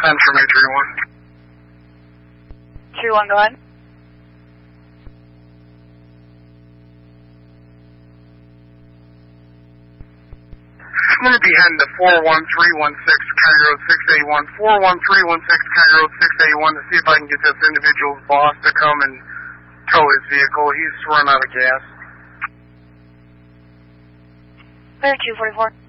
Central Matrix 1. 3-1, go ahead. I'm going to be heading to 41316 County Road 681. 41316 County Road 681 to see if I can get this individual's boss to come and tow his vehicle. He's run out of gas. Clear 244.